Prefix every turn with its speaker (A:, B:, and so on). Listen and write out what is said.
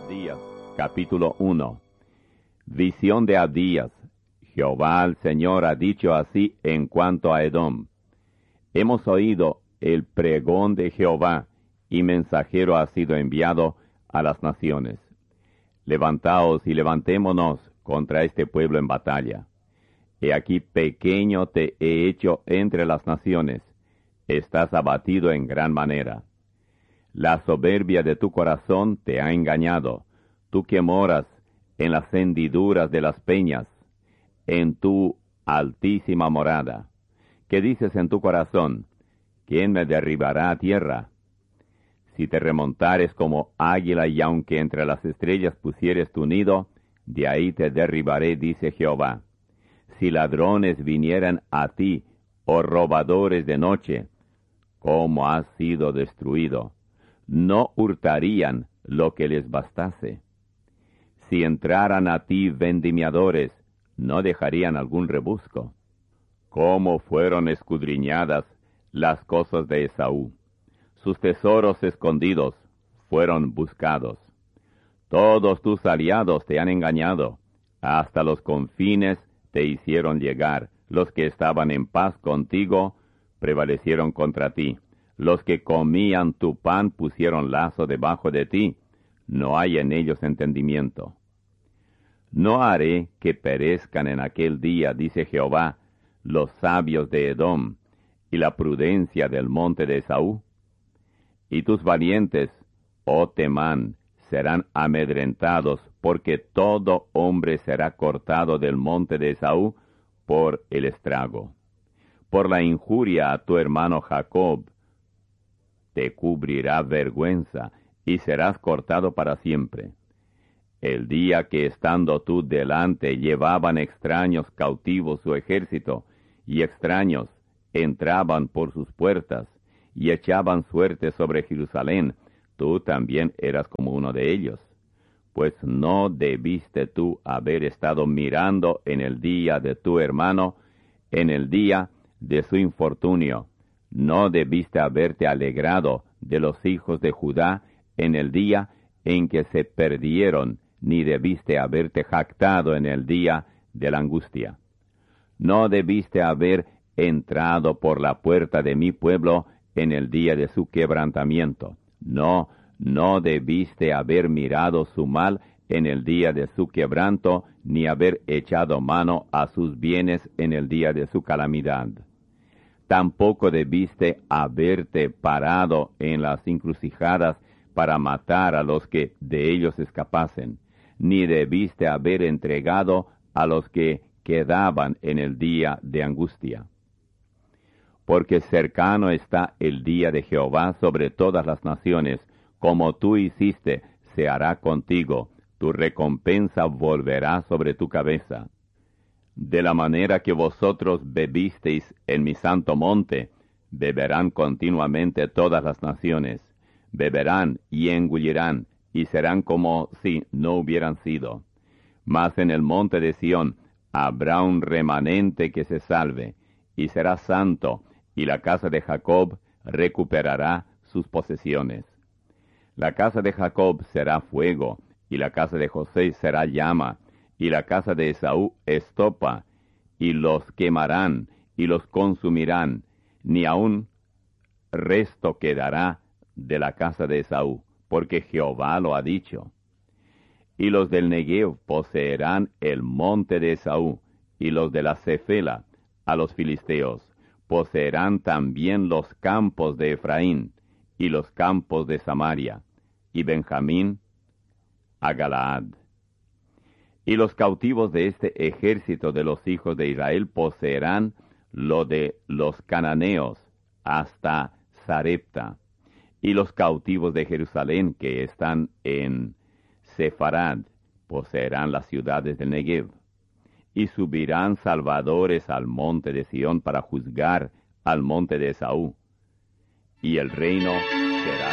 A: Abdías, capítulo 1. Visión de Abdías. Jehová el Señor ha dicho así en cuanto a Edom. Hemos oído el pregón de Jehová, y mensajero ha sido enviado a las naciones. Levantaos y levantémonos contra este pueblo en batalla. He aquí pequeño te he hecho entre las naciones, estás abatido en gran manera. La soberbia de tu corazón te ha engañado, tú que moras en las hendiduras de las peñas, en tu altísima morada. ¿Qué dices en tu corazón? ¿Quién me derribará a tierra? Si te remontares como águila y aunque entre las estrellas pusieres tu nido, de ahí te derribaré, dice Jehová. Si ladrones vinieran a ti, o robadores de noche, ¿cómo has sido destruido? No hurtarían lo que les bastase. Si entraran a ti vendimiadores, no dejarían algún rebusco. ¿Cómo fueron escudriñadas las cosas de Esaú? Sus tesoros escondidos fueron buscados. Todos tus aliados te han engañado, hasta los confines te hicieron llegar. Los que estaban en paz contigo prevalecieron contra ti. Los que comían tu pan pusieron lazo debajo de ti. No hay en ellos entendimiento. No haré que perezcan en aquel día, dice Jehová, los sabios de Edom y la prudencia del monte de Esaú. Y tus valientes, oh Temán, serán amedrentados, porque todo hombre será cortado del monte de Esaú por el estrago. Por la injuria a tu hermano Jacob, te cubrirá vergüenza, y serás cortado para siempre. El día que estando tú delante llevaban extraños cautivos su ejército, y extraños entraban por sus puertas, y echaban suerte sobre Jerusalén, tú también eras como uno de ellos. Pues no debiste tú haber estado mirando en el día de tu hermano, en el día de su infortunio. No debiste haberte alegrado de los hijos de Judá en el día en que se perdieron, ni debiste haberte jactado en el día de la angustia. No debiste haber entrado por la puerta de mi pueblo en el día de su quebrantamiento. No debiste haber mirado su mal en el día de su quebranto, ni haber echado mano a sus bienes en el día de su calamidad. Tampoco debiste haberte parado en las encrucijadas para matar a los que de ellos escapasen, ni debiste haber entregado a los que quedaban en el día de angustia. Porque cercano está el día de Jehová sobre todas las naciones, como tú hiciste, se hará contigo, tu recompensa volverá sobre tu cabeza. De la manera que vosotros bebisteis en mi santo monte, beberán continuamente todas las naciones, beberán y engullirán, y serán como si no hubieran sido. Mas en el monte de Sión habrá un remanente que se salve, y será santo, y la casa de Jacob recuperará sus posesiones. La casa de Jacob será fuego, y la casa de José será llama, y la casa de Esaú estopa, y los quemarán, y los consumirán, ni aun resto quedará de la casa de Esaú, porque Jehová lo ha dicho. Y los del Negev poseerán el monte de Esaú, y los de la Cefela a los filisteos. Poseerán también los campos de Efraín, y los campos de Samaria, y Benjamín a Galaad. Y los cautivos de este ejército de los hijos de Israel poseerán lo de los cananeos hasta Sarepta, y los cautivos de Jerusalén que están en Sefarad poseerán las ciudades del Negev. Y subirán salvadores al monte de Sión para juzgar al monte de Esaú, y el reino será